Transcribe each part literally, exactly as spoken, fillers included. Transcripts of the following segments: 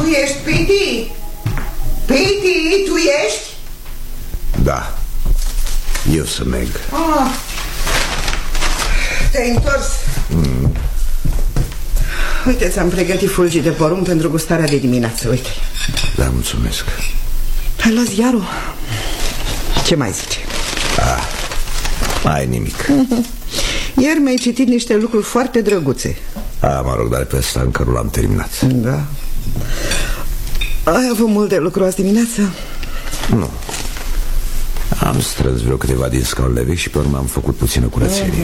ești, Piti? Piti, tu ești? Da, eu sunt Meg. Ah. Te-ai întors? Mm. Uite, ți-am pregătit fulgi de porumb pentru gustarea de dimineață, uite. Da, mulțumesc. Ai luat ziarul? Ce mai zice? Ah, mai nimic. Ieri mi-ai citit niște lucruri foarte drăguțe. Ah, mă rog, dar pe ăsta încă nu l-am terminat. Da. Ai avut mult de lucru azi dimineață? Nu. Am strâns vreo câteva din scaunele vechi și pe urmă am făcut puțină curățenie.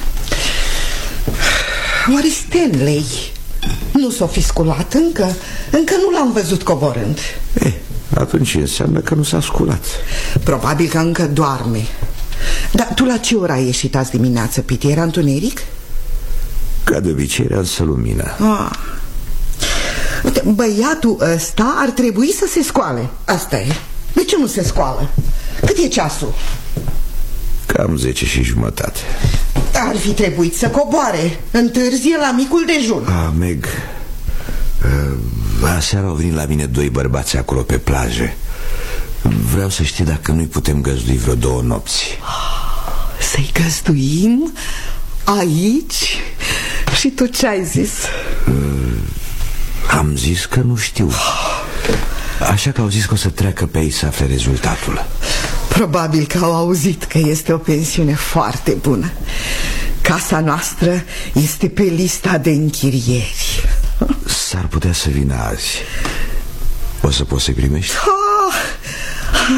Oare Stanley nu s-o fi sculat încă? Încă nu l-am văzut coborând. Eh, atunci înseamnă că nu s-a sculat. Probabil că încă doarme. Dar tu la ce oră ai ieșit azi dimineață, Piti? Era întuneric? Ca de obicei era însă lumină. Ah. Uite, băiatul ăsta ar trebui să se scoale. Asta e. De ce nu se scoală? Cât e ceasul? Cam zece și jumătate. Ar fi trebuit să coboare. Întârzie la micul dejun. Ah, Meg, uh, aseară au venit la mine doi bărbați acolo pe plajă. Vreau să știi dacă nu-i putem găzdui vreo două nopți. Să-i găzduim? Aici? Și tu ce ai zis? Uh, am zis că nu știu. Așa că au zis că o să treacă pe ei să afle rezultatul. Probabil că au auzit că este o pensiune foarte bună. Casa noastră este pe lista de închirieri. S-ar putea să vină azi. O să poți să-i primești? Ha!